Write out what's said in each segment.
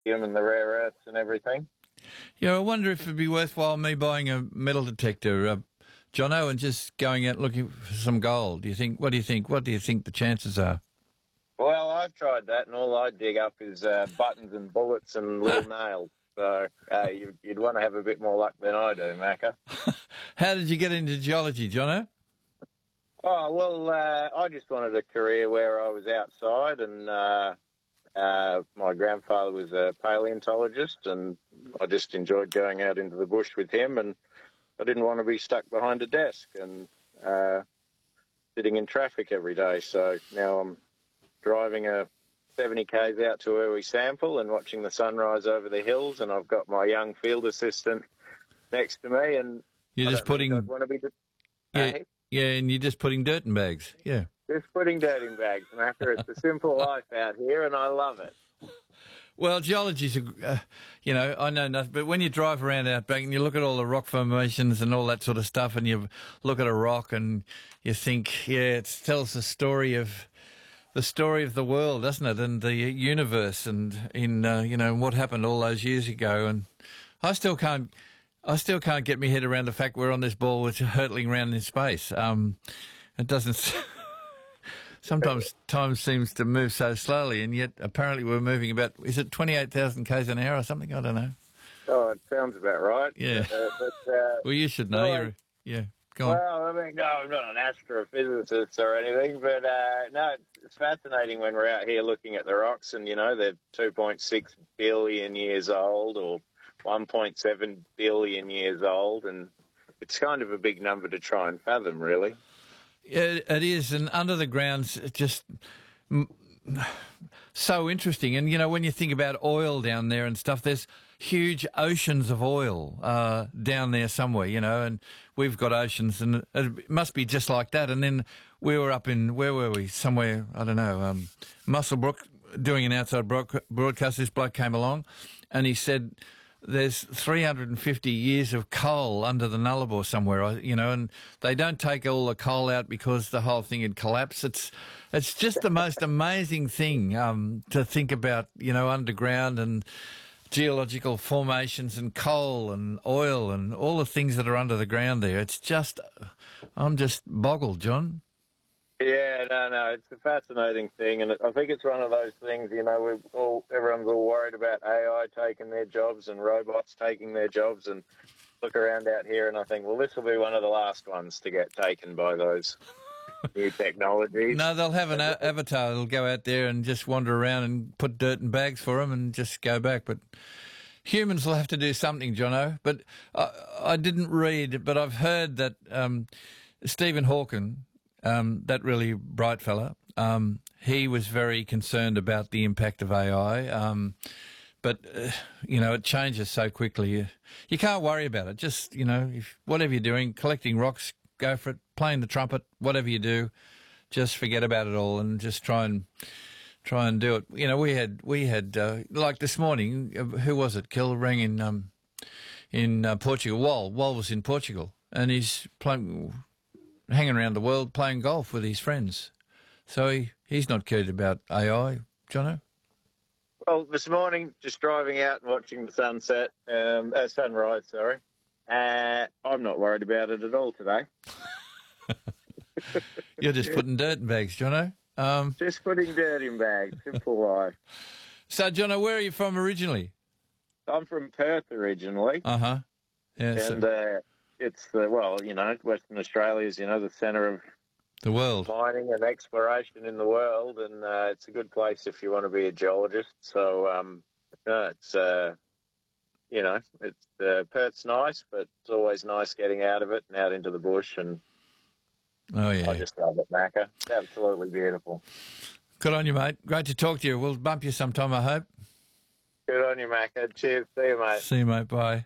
and the rare earths and everything. Yeah, I wonder if it'd be worthwhile me buying a metal detector, Jono, and just going out looking for some gold. Do you think? What do you think? What do you think the chances are? Well, I've tried that, and all I dig up is buttons and bullets and little nails. So you'd want to have a bit more luck than I do, Macca. How did you get into geology, Jono? Oh, well, I just wanted a career where I was outside, and my grandfather was a paleontologist, and I just enjoyed going out into the bush with him, and I didn't want to be stuck behind a desk and sitting in traffic every day. So now I'm driving a 70 k's out to where we sample and watching the sunrise over the hills, and I've got my young field assistant next to me, and You're I just don't think putting, I'd want to be yeah, yeah, and you're just putting dirt in bags. Yeah. just putting dirt in bags, Macca. It's a simple life out here, and I love it. Well, geology's, I know nothing, but when you drive around Outback and you look at all the rock formations and all that sort of stuff, and you look at a rock and you think, yeah, it tells the story of the world, doesn't it, and the universe, and what happened all those years ago. And I still can't get my head around the fact we're on this ball which is hurtling around in space. It doesn't. Sometimes time seems to move so slowly, and yet apparently we're moving about, is it 28,000 k's an hour or something? I don't know. Oh, it sounds about right. Yeah. Well, you should know. well, Yeah, go on. Well, I mean, no, I'm not an astrophysicist or anything, but no, it's fascinating when we're out here looking at the rocks, and they're 2.6 billion years old or 1.7 billion years old, and it's kind of a big number to try and fathom, really. Yeah, it is, and under the ground's just so interesting. And when you think about oil down there and stuff, there's huge oceans of oil down there somewhere, and we've got oceans, and it must be just like that. And then we were up in, where were we? Somewhere, I don't know, Muswellbrook, doing an outside broadcast. This bloke came along, and he said there's 350 years of coal under the Nullarbor somewhere, and they don't take all the coal out because the whole thing had collapsed. It's just the most amazing thing to think about, underground and geological formations and coal and oil and all the things that are under the ground there. It's just, I'm just boggled, John. Yeah, no, it's a fascinating thing, and I think it's one of those things. Everyone's all worried about AI taking their jobs and robots taking their jobs, and look around out here, and I think, well, this will be one of the last ones to get taken by those new technologies. No, they'll have an avatar that'll go out there and just wander around and put dirt in bags for them and just go back. But humans will have to do something, Jono. But I didn't read, but I've heard that Stephen Hawking, that really bright fella, he was very concerned about the impact of AI. But it changes so quickly. You can't worry about it. Just, if whatever you're doing, collecting rocks, go for it. Playing the trumpet, whatever you do, just forget about it all and just try and do it. We had like this morning. Who was it? Kel rang in Portugal. Wal was in Portugal, and he's hanging around the world playing golf with his friends. So he's not cared about AI, Jono. Well, this morning, just driving out and watching the sunrise, sorry. I'm not worried about it at all today. You're just putting dirt in bags, Jono. Just putting dirt in bags, simple life. So, Jono, where are you from originally? I'm from Perth originally. Uh-huh. Yeah, and it's Western Australia is, the centre of the world, mining and exploration in the world, and it's a good place if you want to be a geologist. So, Perth's nice, but it's always nice getting out of it and out into the bush, and oh yeah, I just love it, Macca. It's absolutely beautiful. Good on you, mate. Great to talk to you. We'll bump you sometime, I hope. Good on you, Macca. Cheers. See you, mate. See you, mate. Bye.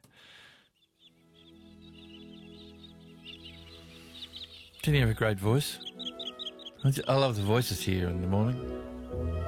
Didn't he have a great voice? I love the voices here in the morning.